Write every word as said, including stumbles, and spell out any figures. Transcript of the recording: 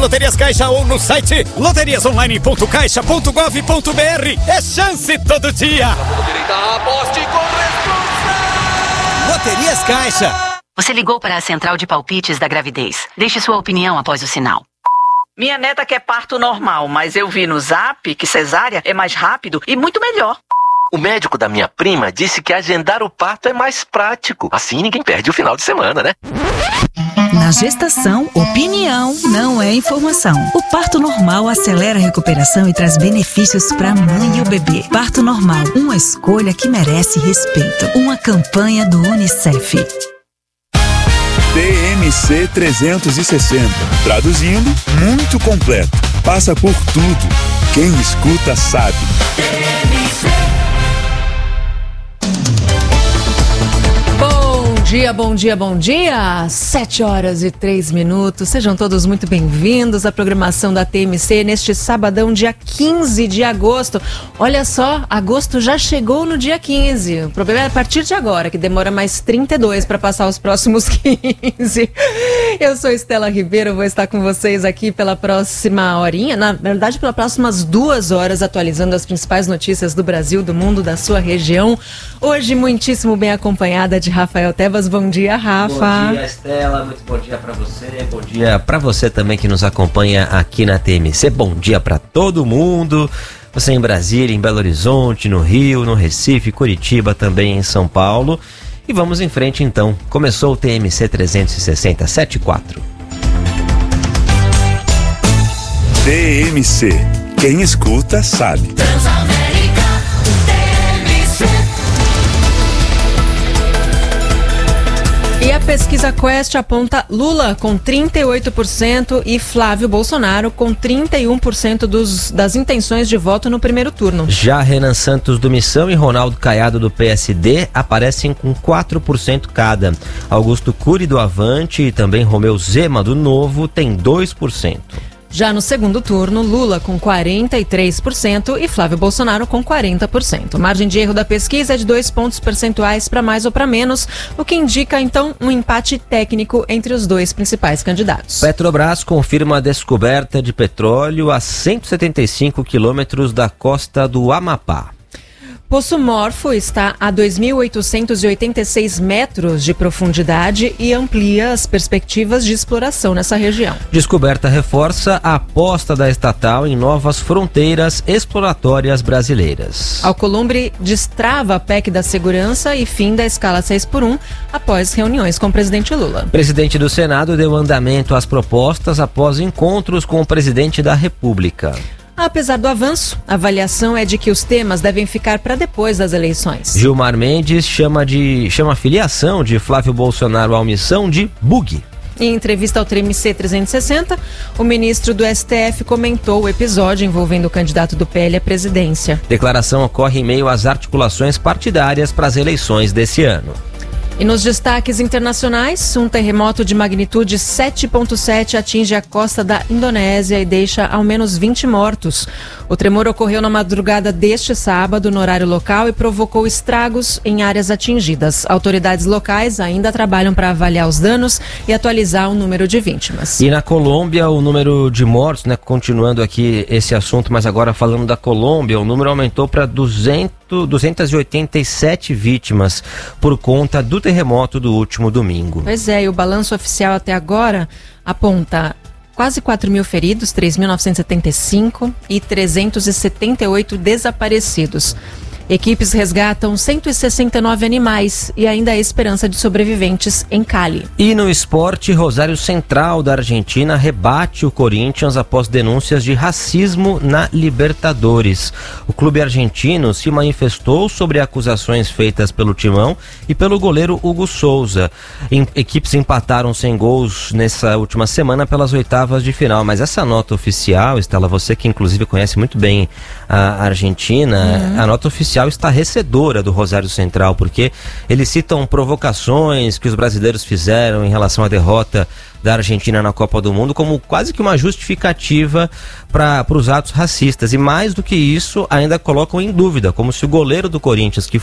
Loterias Caixa ou no site loterias online ponto caixa ponto gov ponto br. É chance todo dia. Aposte com responsa. Loterias Caixa. Você ligou para a central de palpites da gravidez. Deixe sua opinião após o sinal. Minha neta quer parto normal, mas eu vi no Zap que cesárea é mais rápido e muito melhor. O médico da minha prima disse que agendar o parto é mais prático. Assim ninguém perde o final de semana, né? Na gestação, opinião não é informação. O parto normal acelera a recuperação e traz benefícios para a mãe e o bebê. Parto normal, uma escolha que merece respeito. Uma campanha do Unicef. T M C trezentos e sessenta. Traduzindo, muito completo. Passa por tudo. Quem escuta sabe. T M C. Bom dia, bom dia, bom dia. Sete horas e três minutos. Sejam todos muito bem-vindos à programação da T M C neste sabadão, dia quinze de agosto. Olha só, agosto já chegou no dia quinze. O problema é a partir de agora, que demora mais trinta e dois para passar os próximos quinze. Eu sou Estela Ribeiro, vou estar com vocês aqui pela próxima horinha, na verdade pelas próximas duas horas, atualizando as principais notícias do Brasil, do mundo, da sua região. Hoje, muitíssimo bem acompanhada de Rafael Tebas. Bom dia, Rafa. Bom dia, Estela. Muito bom dia pra você. Bom dia pra você também que nos acompanha aqui na T M C. Bom dia pra todo mundo. Você em Brasília, em Belo Horizonte, no Rio, no Recife, Curitiba, também em São Paulo. E vamos em frente então. Começou o T M C trezentos e sessenta, sete e quatro. T M C. Quem escuta sabe. Transamérica, T M C. E a pesquisa Quest aponta Lula com trinta e oito por cento e Flávio Bolsonaro com trinta e um por cento dos, das intenções de voto no primeiro turno. Já Renan Santos do Missão e Ronaldo Caiado do P S D aparecem com quatro por cento cada. Augusto Cury do Avante e também Romeu Zema do Novo tem dois por cento. Já no segundo turno, Lula com quarenta e três por cento e Flávio Bolsonaro com quarenta por cento. Margem de erro da pesquisa é de dois pontos percentuais para mais ou para menos, o que indica, então, um empate técnico entre os dois principais candidatos. Petrobras confirma a descoberta de petróleo a cento e setenta e cinco quilômetros da costa do Amapá. Poço Morfo está a dois mil oitocentos e oitenta e seis metros de profundidade e amplia as perspectivas de exploração nessa região. Descoberta reforça a aposta da estatal em novas fronteiras exploratórias brasileiras. Alcolumbre destrava a P E C da segurança e fim da escala seis por um após reuniões com o presidente Lula. O presidente do Senado deu andamento às propostas após encontros com o presidente da República. Apesar do avanço, a avaliação é de que os temas devem ficar para depois das eleições. Gilmar Mendes chama, de, chama a filiação de Flávio Bolsonaro à omissão de bug. Em entrevista ao T M C trezentos e sessenta, o ministro do S T F comentou o episódio envolvendo o candidato do P L à presidência. Declaração ocorre em meio às articulações partidárias para as eleições desse ano. E nos destaques internacionais, um terremoto de magnitude sete ponto sete atinge a costa da Indonésia e deixa ao menos vinte mortos. O tremor ocorreu na madrugada deste sábado, no horário local, e provocou estragos em áreas atingidas. Autoridades locais ainda trabalham para avaliar os danos e atualizar o número de vítimas. E na Colômbia, o número de mortos, né, continuando aqui esse assunto, mas agora falando da Colômbia, o número aumentou para duzentas e oitenta e sete vítimas por conta do terremoto do último domingo. Pois é, e o balanço oficial até agora aponta quase quatro mil feridos, três mil novecentos e setenta e cinco e trezentos e setenta e oito desaparecidos. Equipes resgatam cento e sessenta e nove animais e ainda há esperança de sobreviventes em Cali. E no esporte, Rosário Central da Argentina rebate o Corinthians após denúncias de racismo na Libertadores. O clube argentino se manifestou sobre acusações feitas pelo Timão e pelo goleiro Hugo Souza. Em, equipes empataram sem gols nessa última semana pelas oitavas de final, mas essa nota oficial, Estela, você que inclusive conhece muito bem a Argentina, uhum. a nota oficial está recedora do Rosário Central, porque eles citam provocações que os brasileiros fizeram em relação à derrota da Argentina na Copa do Mundo como quase que uma justificativa para os atos racistas, e mais do que isso, ainda colocam em dúvida, como se o goleiro do Corinthians, que